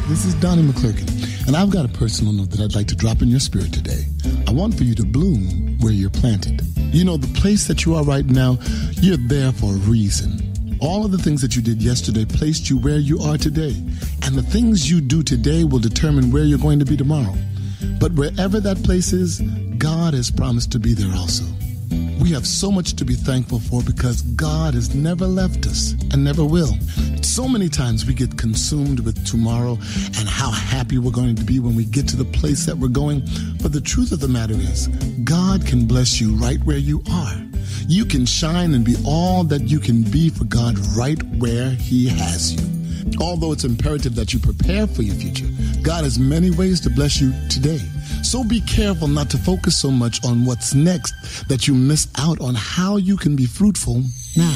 This is Donnie McClurkin, and I've got a personal note that I'd like to drop in your spirit today. I want for you to bloom where you're planted. You know, the place that you are right now, you're there for a reason. All of the things that you did yesterday placed you where you are today, and the things you do today will determine where you're going to be tomorrow. But wherever that place is, God has promised to be there also. We have so much to be thankful for because God has never left us and never will. So many times we get consumed with tomorrow and how happy we're going to be when we get to the place that we're going. But the truth of the matter is, God can bless you right where you are. You can shine and be all that you can be for God right where He has you. Although it's imperative that you prepare for your future, God has many ways to bless you today. So be careful not to focus so much on what's next that you miss out on how you can be fruitful